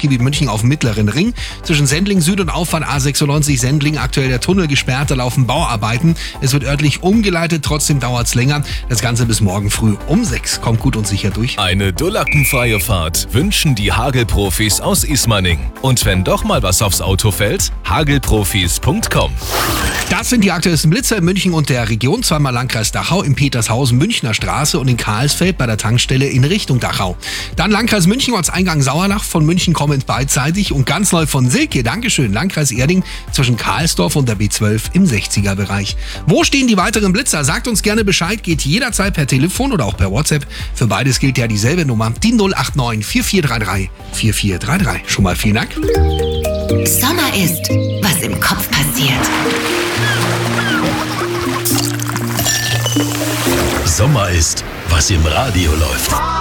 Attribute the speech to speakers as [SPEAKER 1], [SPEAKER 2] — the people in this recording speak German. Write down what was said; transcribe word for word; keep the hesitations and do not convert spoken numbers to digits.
[SPEAKER 1] Stadtgebiet München auf dem Mittleren Ring. Zwischen Sendling Süd und Auffahrt A sechsundneunzig Sendling aktuell der Tunnel gesperrt, da laufen Bauarbeiten. Es wird örtlich umgeleitet, trotzdem dauert es länger. Das Ganze bis morgen früh um sechs. Kommt gut und sicher durch.
[SPEAKER 2] Eine dullackenfreie Fahrt wünschen die Hagelprofis aus Ismaning. Und wenn doch mal was aufs Auto fällt, hagelprofis punkt com.
[SPEAKER 1] Das sind die aktuellsten Blitzer in München und der Region. Zweimal Landkreis Dachau, in Petershausen, Münchner Straße und in Karlsfeld bei der Tankstelle in Richtung Dachau. Dann Landkreis München, Ortseingang Sauerlach, von München kommend beidseitig und ganz neu von Silke, Dankeschön, Landkreis Erding zwischen Karlsdorf und der B zwölf im sechziger Bereich. Wo stehen die weiteren Blitzer? Sagt uns gerne Bescheid, geht jederzeit per Telefon oder auch per WhatsApp. Für beides gilt ja dieselbe Nummer, die null acht neun vier vier drei drei vier vier drei drei. Schon mal vielen Dank.
[SPEAKER 3] Sommer ist, was im Kopf passiert.
[SPEAKER 4] Sommer ist, was im Radio läuft.